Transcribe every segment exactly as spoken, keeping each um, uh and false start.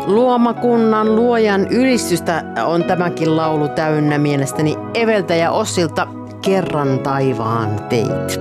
Luomakunnan luojan ylistystä on tämäkin laulu täynnä mielestäni Eveltä ja Ossilta Kerran taivaan teit.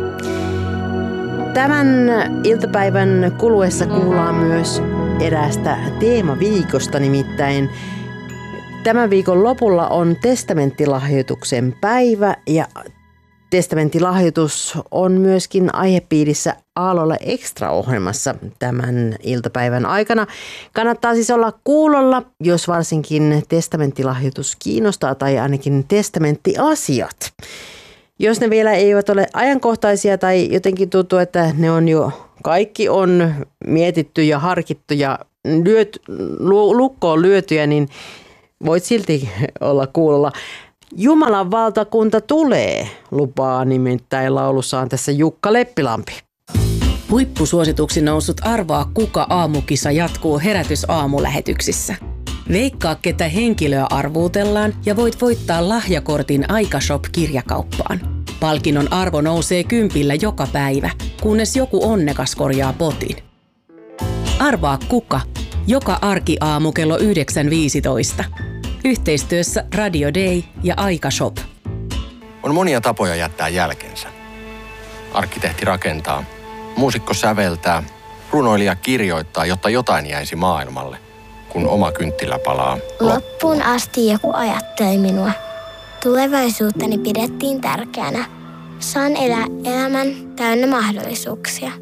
Tämän iltapäivän kuluessa kuullaan myös eräästä teemaviikosta, nimittäin tämän viikon lopulla on testamenttilahjoituksen päivä ja testamenttilahjoitus on myöskin aihepiirissä Aallolla Extra-ohjelmassa tämän iltapäivän aikana. Kannattaa siis olla kuulolla, jos varsinkin testamenttilahjoitus kiinnostaa tai ainakin testamenttiasiat. Jos ne vielä eivät ole ajankohtaisia tai jotenkin tuntuu, että ne on jo kaikki on mietitty ja harkittu ja lyöt, lukkoon lyötyjä, niin voit silti olla kuulolla. Jumalan valtakunta tulee, lupaa nimittäin laulussaan tässä Jukka Leppilampi. Huippusuosituksi noussut Arvaa kuka -aamukisa jatkuu Herätys-aamulähetyksissä. Veikkaa, ketä henkilöä arvuutellaan ja voit voittaa lahjakortin Aikashop-kirjakauppaan. Palkinnon arvo nousee kympillä joka päivä, kunnes joku onnekas korjaa potin. Arvaa kuka, joka arkiaamu kello yhdeksän viisitoista. Yhteistyössä Radio Day ja Aikashop. On monia tapoja jättää jälkensä. Arkkitehti rakentaa, muusikko säveltää, runoilija kirjoittaa, jotta jotain jäisi maailmalle, kun oma kynttilä palaa. Loppuun asti joku ajatteli minua. Tulevaisuuttani pidettiin tärkeänä. Saan elää elämän täynnä mahdollisuuksia.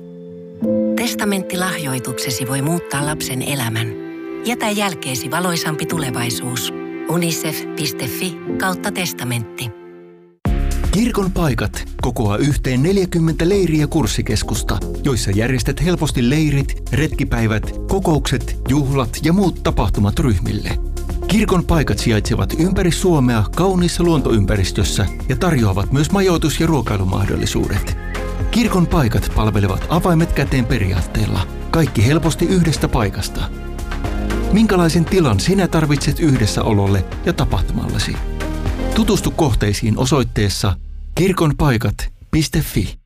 Testamenttilahjoituksesi voi muuttaa lapsen elämän. Jätä jälkeesi valoisampi tulevaisuus. unicef piste fi kautta testamentti. Kirkon paikat kokoaa yhteen neljäkymmentä leiriä kurssikeskusta, joissa järjestät helposti leirit, retkipäivät, kokoukset, juhlat ja muut tapahtumat ryhmille. Kirkon paikat sijaitsevat ympäri Suomea kauniissa luontoympäristössä ja tarjoavat myös majoitus- ja ruokailumahdollisuudet. Kirkon paikat palvelevat avaimet käteen periaatteella. Kaikki helposti yhdestä paikasta. Minkälaisen tilan sinä tarvitset yhdessäololle ja tapahtumallesi? Tutustu kohteisiin osoitteessa kirkonpaikat piste fi.